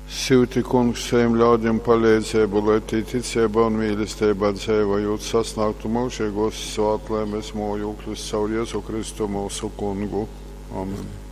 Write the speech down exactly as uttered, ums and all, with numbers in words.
Sūti kungs saviem ļaudžiem palīdzību, lai tī ticība un mīlestība dzīvojot sasniegtu mūžīgos svētlēmes mojokļus caur Jēzu Kristu mūsu kungu. Amen.